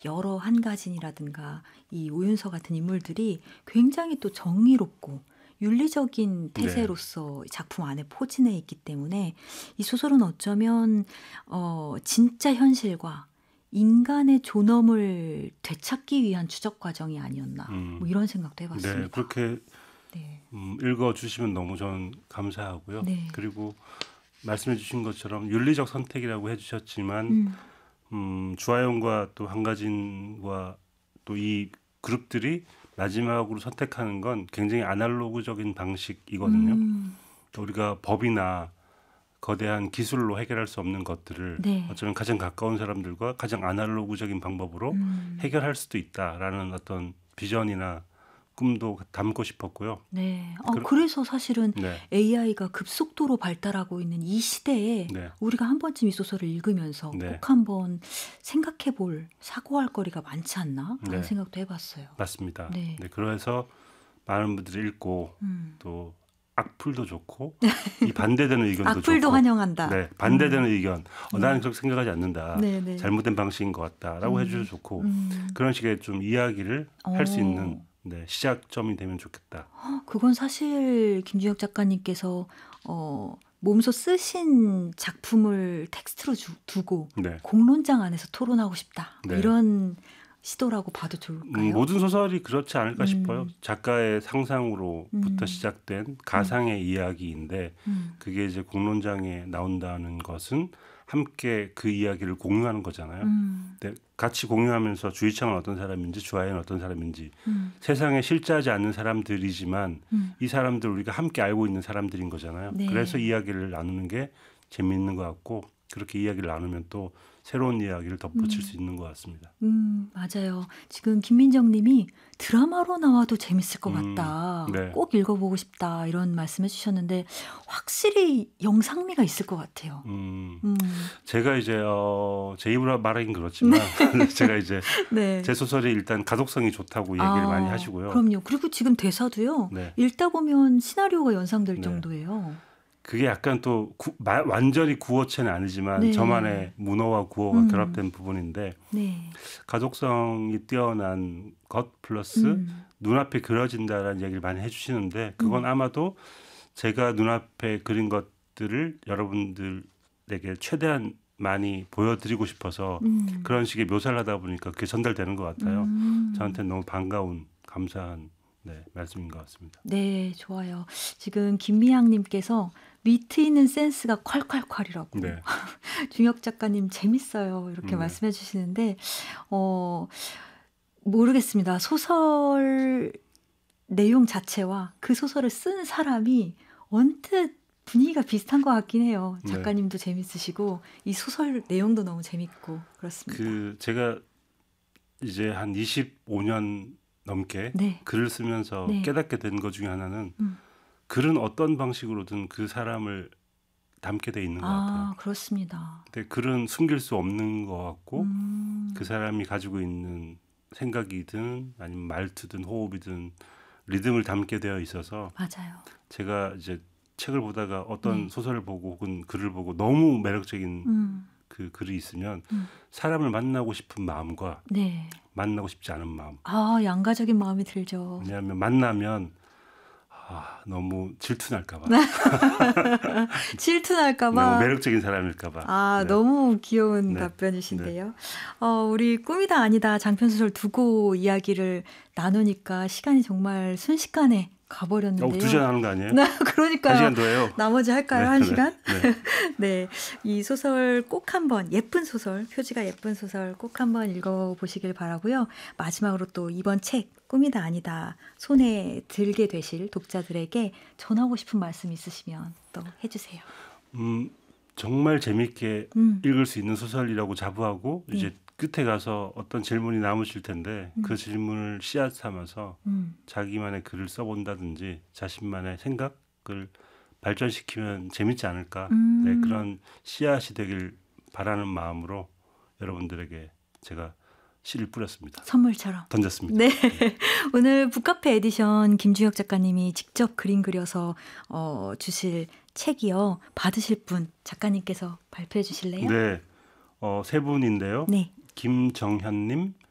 여러 한가진이라든가 이 오윤서 같은 인물들이 굉장히 또 정의롭고 윤리적인 네. 태세로서 작품 안에 포진해 있기 때문에 이 소설은 어쩌면 진짜 현실과 인간의 존엄을 되찾기 위한 추적 과정이 아니었나 뭐 이런 생각도 해봤습니다. 네, 그렇게 네. 읽어주시면 너무 저는 감사하고요. 네. 그리고 말씀해 주신 것처럼 윤리적 선택이라고 해주셨지만 주하영과 또 한가진과 또 이 그룹들이 마지막으로 선택하는 건 굉장히 아날로그적인 방식이거든요. 또 우리가 법이나 거대한 기술로 해결할 수 없는 것들을 네. 어쩌면 가장 가까운 사람들과 가장 아날로그적인 방법으로 해결할 수도 있다라는 어떤 비전이나 꿈도 담고 싶었고요. 네. 그래서 사실은 네. AI가 급속도로 발달하고 있는 이 시대에 네. 우리가 한 번쯤 이 소설을 읽으면서 네. 꼭 한번 생각해 볼, 사고할 거리가 많지 않나? 라는 네. 생각도 해봤어요. 맞습니다. 네. 네, 그래서 많은 분들이 읽고 또 악플도 좋고 이 반대되는 의견도 악플도 좋고 환영한다. 네, 반대되는 의견 나는 그렇게 생각하지 않는다. 네, 네. 잘못된 방식인 것 같다라고 해주셔서 좋고 그런 식의 좀 이야기를 할 수 있는 네, 시작점이 되면 좋겠다. 그건 사실 김준혁 작가님께서 몸소 쓰신 작품을 텍스트로 두고 네. 공론장 안에서 토론하고 싶다. 네. 이런 시도라고 봐도 좋을까요? 모든 소설이 그렇지 않을까 싶어요. 작가의 상상으로부터 시작된 가상의 이야기인데 그게 이제 공론장에 나온다는 것은 함께 그 이야기를 공유하는 거잖아요. 근데 같이 공유하면서 주희창은 어떤 사람인지 주하연은 어떤 사람인지 세상에 실제하지 않는 사람들이지만 이 사람들 우리가 함께 알고 있는 사람들인 거잖아요. 네. 그래서 이야기를 나누는 게 재미있는 것 같고 그렇게 이야기를 나누면 또 새로운 이야기를 덧붙일 수 있는 것 같습니다. 맞아요. 지금 김민정 님이 드라마로 나와도 재밌을 것 같다. 네. 꼭 읽어보고 싶다. 이런 말씀 해주셨는데 확실히 영상미가 있을 것 같아요. 제가 이제 제 입으로 말하긴 그렇지만 제가 이제 네. 제 소설이 일단 가독성이 좋다고 얘기를 많이 하시고요. 그럼요. 그리고 지금 대사도요. 네. 읽다 보면 시나리오가 연상될 네. 정도예요. 그게 약간 또 완전히 구어체는 아니지만 네. 저만의 문어와 구어가 결합된 부분인데 네. 가독성이 뛰어난 것 플러스 눈앞에 그려진다라는 얘기를 많이 해주시는데 그건 아마도 제가 눈앞에 그린 것들을 여러분들에게 최대한 많이 보여드리고 싶어서 그런 식의 묘사를 하다 보니까 그게 전달되는 것 같아요. 저한테는 너무 반가운 감사한 네, 말씀인 것 같습니다. 네, 좋아요. 지금 김미향님께서 위트 있는 센스가 콸콸콸이라고. 네. 중혁 작가님 재밌어요. 이렇게 말씀해 주시는데 모르겠습니다. 소설 내용 자체와 그 소설을 쓴 사람이 언뜻 분위기가 비슷한 것 같긴 해요. 작가님도 네. 재밌으시고 이 소설 내용도 너무 재밌고 그렇습니다. 제가 이제 한 25년 넘게 네. 글을 쓰면서 네. 깨닫게 된 것 중에 하나는 글은 어떤 방식으로든 그 사람을 담게 돼 있는 것 같아요. 그렇습니다. 근데 글은 숨길 수 없는 것 같고 그 사람이 가지고 있는 생각이든 아니면 말투든 호흡이든 리듬을 담게 되어 있어서 맞아요. 제가 이제 책을 보다가 어떤 소설을 보고 혹은 글을 보고 너무 매력적인 그 글이 있으면 사람을 만나고 싶은 마음과 네. 만나고 싶지 않은 마음. 양가적인 마음이 들죠. 왜냐하면 만나면 너무 질투날까봐. 질투날까봐. 너무 매력적인 사람일까봐. 네. 너무 귀여운 답변이신데요. 네. 우리 꿈이다 아니다 장편소설 두고 이야기를 나누니까 시간이 정말 순식간에 가버렸는데요. 2시간 하는 거 아니에요? 그러니까요. 1시간 더 해요. 나머지 할까요? 1시간? 네. 네. 이 소설 꼭 한번 예쁜 소설, 표지가 예쁜 소설 꼭 한번 읽어보시길 바라고요. 마지막으로 또 이번 책 꿈이다 아니다 손에 들게 되실 독자들에게 전하고 싶은 말씀 있으시면 또 해주세요. 정말 재미있게 읽을 수 있는 소설이라고 자부하고 이제 끝에 가서 어떤 질문이 남으실 텐데 그 질문을 씨앗 삼아서 자기만의 글을 써본다든지 자신만의 생각을 발전시키면 재밌지 않을까. 네, 그런 씨앗이 되길 바라는 마음으로 여러분들에게 제가 씨를 뿌렸습니다. 선물처럼. 던졌습니다. 네. 오늘 북카페 에디션 김준혁 작가님이 직접 그림 그려서 주실 책이요. 받으실 분 작가님께서 발표해 주실래요? 네. 세 분인데요. 네. 김정현님,